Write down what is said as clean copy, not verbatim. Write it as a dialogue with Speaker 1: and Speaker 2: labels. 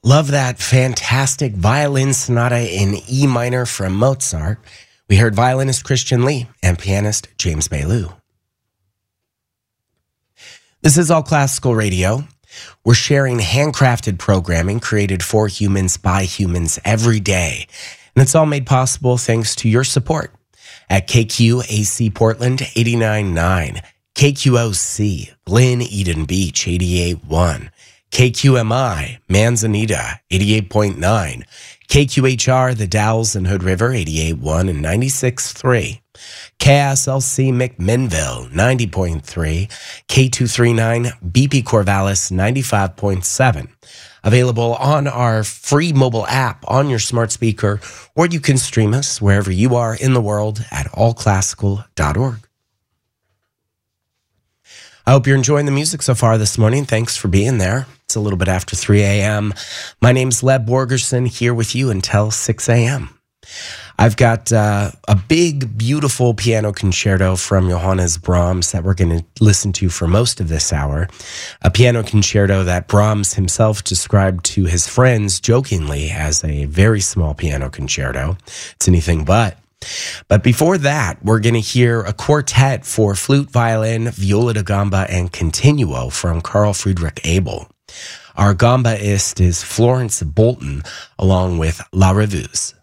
Speaker 1: Love that fantastic violin sonata in E minor from Mozart. We heard violinist Christian Lee and pianist James Bailu. This is All Classical Radio. We're sharing handcrafted programming created for humans by humans every day. And it's all made possible thanks to your support at KQAC Portland 89.9, KQOC Glen Eden Beach 88.1, KQMI Manzanita 88.9, KQHR The Dalles and Hood River 88.1 and 96.3, KSLC McMinnville 90.3, K239 BP Corvallis 95.7. Available on our free mobile app on your smart speaker, or you can stream us wherever you are in the world at allclassical.org. I hope you're enjoying the music so far this morning. Thanks for being there. It's a little bit after 3 a.m. My name's Leb Borgerson, here with you until 6 a.m. I've got a big, beautiful piano concerto from Johannes Brahms that we're going to listen to for most of this hour. A piano concerto that Brahms himself described to his friends jokingly as a very small piano concerto. It's anything but. But before that, we're going to hear a quartet for flute, violin, viola da gamba, and continuo from Carl Friedrich Abel. Our gambaist is Florence Bolton, along with La Revues.